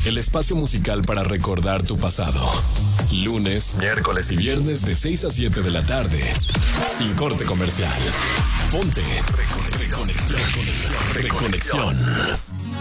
el espacio musical para recordar tu pasado. Lunes, miércoles y viernes de 6 a 7 de la tarde. Sin corte comercial. Ponte Reconexión.